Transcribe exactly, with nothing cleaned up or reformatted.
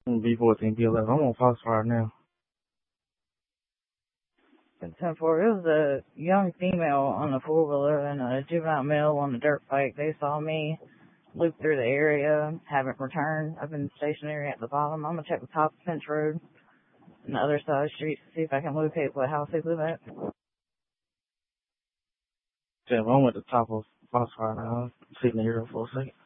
B fourteen, B eleven. I'm on Foxfire now. ten four, it was a young female on a four-wheeler and a juvenile male on a dirt bike. They saw me loop through the area, haven't returned. I've been stationary at the bottom. I'm going to check the top of Finch Road and the other side of the street to see if I can locate what house they live at. Yeah, I'm at the top of Foxfire now. I'm sitting here for a second.